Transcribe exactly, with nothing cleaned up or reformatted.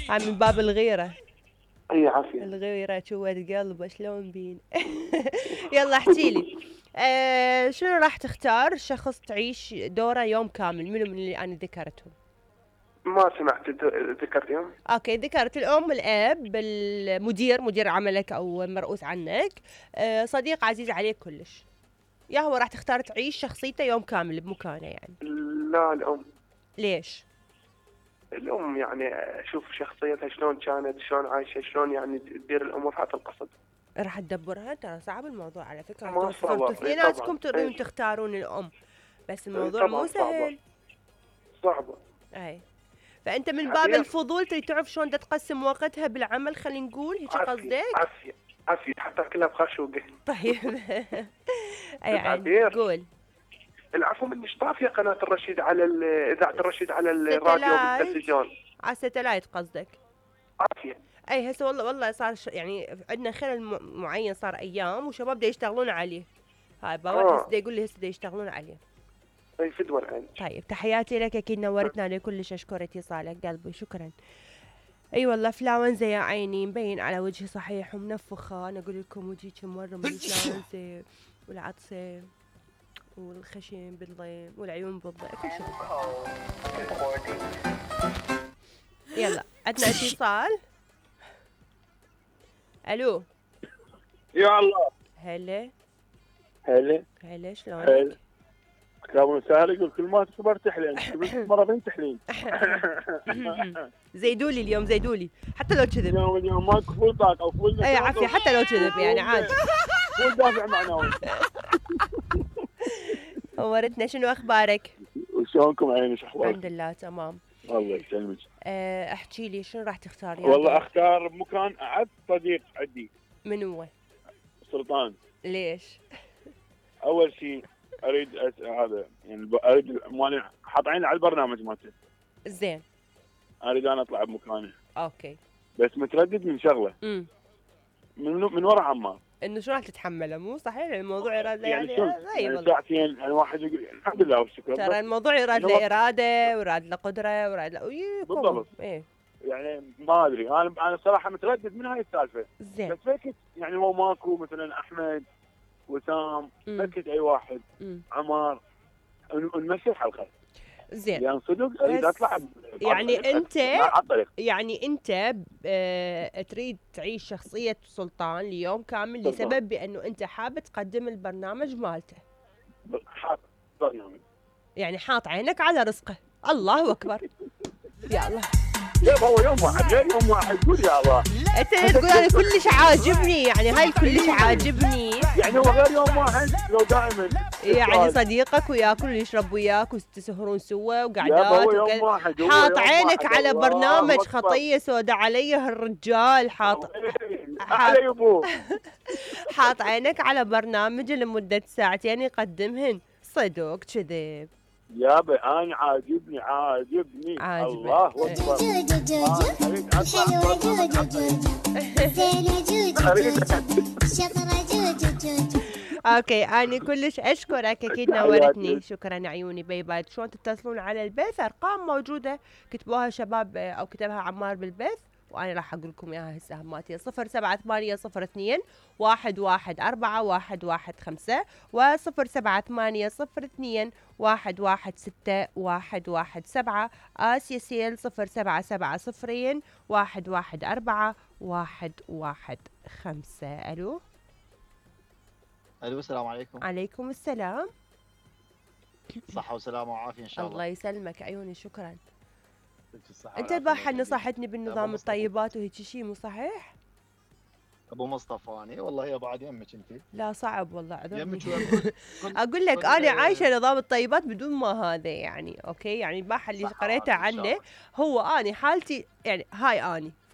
هاي من باب الغيرة. اي عافية. الغيرة شوة قلبه شلون بين. يلا احكي لي. آه شنو راح تختار شخص تعيش دوره يوم كامل؟ منو من اللي انا ذكرتهم؟ ما سمعت د- ذكرتهم. اوكي، ذكرت الام، الاب، المدير، مدير عملك او مرؤوس عنك، آه صديق عزيز عليك كلش. يا هو راح تختار تعيش شخصيته يوم كامل بمكانه يعني. لا الام. ليش؟ الام يعني اشوف شخصيتها شلون كانت، شلون عايشة، شلون يعني تدير الامور حتى القصد. راح تدبرها؟ ترى صعب الموضوع على فكرة. ما انتوا صعبة. انتوا اي طبعا. اثنيناتكم تريدون اي تختارون الام، بس اي الموضوع مو طبعا صعبة. سهل. صعبة. اي. فانت من باب هي الفضول تريد تعرف شلون تقسم وقتها بالعمل، خلينا نقول هيك عافية قصدك؟ عافية عافية حتى كلها بخشوقة. طيب. اي يعني عبير. قول. العفو مني طافية قناة الرشيد على ال- إذاعة الرشيد على الراديو ستلايت. بالتلفزيون. على الستلايت قصدك؟ عافية. اي هسه والله والله صار ش... يعني عندنا خلل م- معين، صار ايام وشباب دا يشتغلون عليه. هاي باور هسه اه دا يقول لي هسه دا يشتغلون عليه. اي فدوى العين. طيب تحياتي لك، اكيد نورتنا عليه كلش، اشكر اتصالك قلبي، شكرا. اي والله انفلونزا يا عيني، مبين على وجهي صحيح ومنفخه. انا اقول لكم وجهي كم مره من الانفلونزا والعطسه والخشم بالضيم والعيون بالضيم كل شيء. يلا عندنا اتصال. الو. يا الله. هلا هلا هلا هلا. شلونك؟ كابون سهل يقول كل ما تكبر تحلين، كل مرة بين تحلين. زيدولي اليوم، زيدولي حتى لو كذب. اليوم اليوم ماكو فول طاقة او فول اي عافيه حتى لو كذب يعني عادي. فول دافع معنوي. نورتنا، شنو اخبارك؟ وشلونكم عيني، شو احوالك؟ الحمد لله تمام. الله يسلمك. أه احكي لي شنو راح تختار يا والله دور؟ اختار بمكان اعز صديق عندي. من هو؟ سلطان. ليش؟ اول شيء اريد أس... هذا يعني ب- اريد مالي حاط عيني على البرنامج مالته. زين. اريد انا اطلع بمكانه، اوكي. بس متردد من شغله. امم من من ورا عمار. انه شو راح تتحمله؟ مو صحيح الموضوع يراد له يعني يعني, شو يعني يعني والله. ساعتين يعني واحد يقول الحمد لله والشكر. ترى بس الموضوع يراد إنه له اراده ويراد له قدره ويراد له بالضبط. ايه. يعني ما ادري، انا انا صراحه متردد من هاي السالفه. زين. بس فكت يعني هو ماكو مثلا احمد، وسام، مم. فكت اي واحد، امم عمار، ن- نمشي الحلقه. زين. يعني صدق اريد بس اطلع ب- يعني ب- أنت- على الطريق. يعني انت آه تريد تعيش شخصيه سلطان ليوم كامل بالضبط. لسبب بانه انت حابب تقدم البرنامج مالته، حاط برنامج. يعني حاط عينك على رزقه. الله اكبر. يا الله. لا هو يوم واحد غير يوم واحد، قول يا الله. انت تقول انا كلش عاجبني، يعني هاي كلش عاجبني. يعني هو غير يوم واحد لو دائما يعني صديقك وياكل ويشرب وياك وتسهرون سوا لا وقعدات هو يوم وكذا. واحد، هو حاط يوم عينك واحد. على الله برنامج أكبر. خطيه سودا عليه الرجال. حاط على يبوه. حاط عينك على برنامج لمده ساعتين يقدمهن. صدق كذب؟ يابا انا عاجبني عاجبني. عاجبك. الله اكبر. جوجو جوجو أريد أطلع حلوة برنامج جوجو جوجو زينة جوجو أريد جوجو شطرة جوجو جوجو. اوكي انا كلش اشكرك، اكيد نورتني، شكرا عيوني. باي باي. شلون تتصلون على البث؟ ارقام موجوده كتبوها شباب او كتبها عمار بالبث، وانا راح اقول لكم اياها هسه هماتي. صفر سبعة ثمانية صفر اثنين واحد واحد أربعة واحد واحد خمسة وصفر سبعة ثمانية صفر اثنين واحد واحد ستة واحد واحد سبعة. آسيا سيل صفر سبعة سبعة صفرين واحد واحد أربعة واحد واحد خمسة. الو. الو السلام عليكم. عليكم السلام. صحة وسلامة وعافية ان شاء الله. الله يسلمك عيوني، شكرا. في الصحة انت والعافية البارحة الله نصحتني يخليك. بالنظام أبو مصطفى. الطيبات وهيك شيء، مو صحيح؟ ابو مصطفى اني والله يا بعد يمك انت. لا صعب والله، اعذرني. يمك شوي. كنت- اقول لك كنت- انا عايشه نظام الطيبات بدون ما هذا يعني. اوكي يعني البارحة اللي صحة قريته وعافية إن شاء عنه الله. هو اني حالتي يعني هاي اني